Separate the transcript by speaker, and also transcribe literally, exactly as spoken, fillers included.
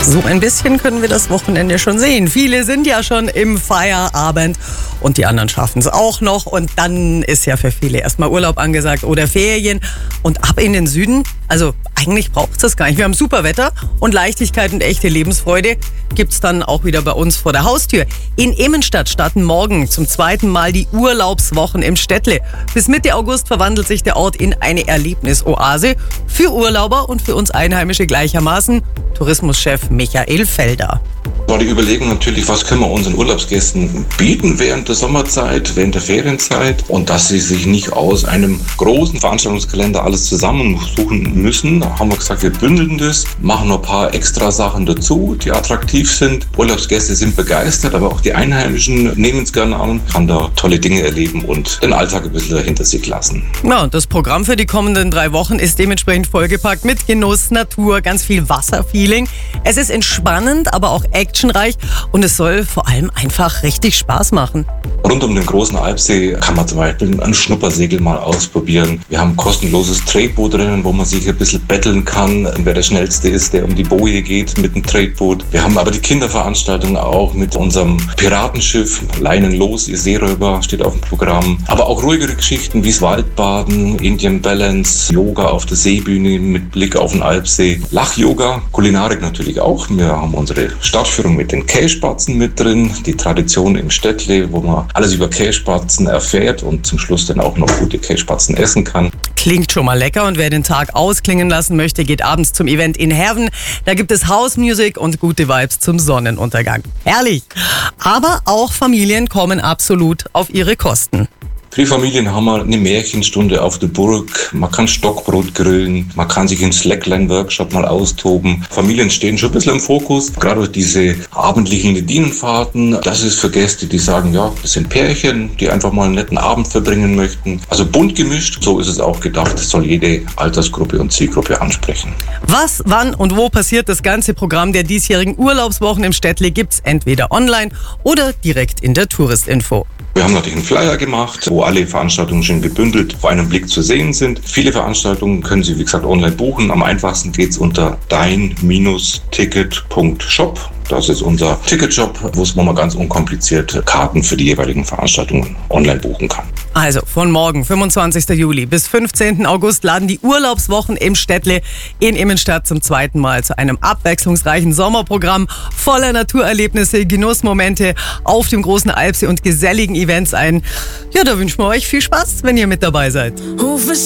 Speaker 1: So ein bisschen können wir das Wochenende schon sehen. Viele sind ja schon im Feierabend und die anderen schaffen es auch noch. Und dann ist ja für viele erstmal Urlaub angesagt oder Ferien. Und ab in den Süden, also eigentlich braucht es das gar nicht. Wir haben super Wetter und Leichtigkeit und echte Lebensfreude gibt es dann auch wieder bei uns vor der Haustür. In Immenstadt starten morgen zum zweiten Mal die Urlaubswochen im Städtle. Bis Mitte August verwandelt sich der Ort in eine Erlebnisoase für Urlauber und für uns Einheimische gleichermaßen. Tourismuschef Michael Felder.
Speaker 2: War die Überlegung natürlich, was können wir unseren Urlaubsgästen bieten während der Sommerzeit, während der Ferienzeit und dass sie sich nicht aus einem großen Veranstaltungskalender alles zusammensuchen müssen. Da haben wir gesagt, wir bündeln das, machen noch ein paar extra Sachen dazu, die attraktiv sind. Urlaubsgäste sind begeistert, aber auch die Einheimischen nehmen es gerne an, kann da tolle Dinge erleben und den Alltag ein bisschen hinter sich lassen.
Speaker 1: Ja, und das Programm für die kommenden drei Wochen ist dementsprechend vollgepackt mit Genuss, Natur, ganz viel Wasserfeeling. Es ist entspannend, aber auch actionreich und es soll vor allem einfach richtig Spaß machen.
Speaker 2: Rund um den großen Alpsee kann man zum Beispiel ein Schnuppersegel mal ausprobieren. Wir haben ein kostenloses Tretboot drinnen, wo man sich ein bisschen betteln kann, wer der Schnellste ist, der um die Boje geht mit dem Tretboot. Wir haben aber die Kinderveranstaltung auch mit unserem Piratenschiff, Leinen los, ihr Seeräuber steht auf dem Programm. Aber auch ruhigere Geschichten wie das Waldbaden, Indian Balance, Yoga auf der Seebühne mit Blick auf den Alpsee, Lach-Yoga, Kulinarik natürlich auch. Wir haben unsere Stadtführung mit den Kässpatzen mit drin, die Tradition im Städtle, wo man alles über Kässpatzen erfährt und zum Schluss dann auch noch gute Kässpatzen essen kann.
Speaker 1: Klingt schon mal lecker und wer den Tag ausklingen lassen möchte, geht abends zum Event in Herven. Da gibt es House Music und gute Vibes zum Sonnenuntergang. Herrlich! Aber auch Familien kommen absolut auf ihre Kosten.
Speaker 2: Für die Familien haben wir eine Märchenstunde auf der Burg, man kann Stockbrot grillen, man kann sich im Slackline-Workshop mal austoben. Familien stehen schon ein bisschen im Fokus, gerade durch diese abendlichen Ledinenfahrten. Das ist für Gäste, die sagen, ja, das sind Pärchen, die einfach mal einen netten Abend verbringen möchten. Also bunt gemischt, so ist es auch gedacht, es soll jede Altersgruppe und Zielgruppe ansprechen.
Speaker 1: Was, wann und wo passiert, das ganze Programm der diesjährigen Urlaubswochen im Städtle gibt's entweder online oder direkt in der Touristinfo.
Speaker 2: Wir haben natürlich einen Flyer gemacht, wo alle Veranstaltungen schon gebündelt auf einen Blick zu sehen sind. Viele Veranstaltungen können Sie, wie gesagt, online buchen. Am einfachsten geht's unter dein Ticket punkt shop. Das ist unser Ticketshop, wo man ganz unkompliziert Karten für die jeweiligen Veranstaltungen online buchen kann.
Speaker 1: Also von morgen, fünfundzwanzigsten Juli bis fünfzehnten August laden die Urlaubswochen im Städtle in Immenstadt zum zweiten Mal zu einem abwechslungsreichen Sommerprogramm voller Naturerlebnisse, Genussmomente auf dem großen Alpsee und geselligen Events ein. Ja, da wünschen wir euch viel Spaß, wenn ihr mit dabei seid.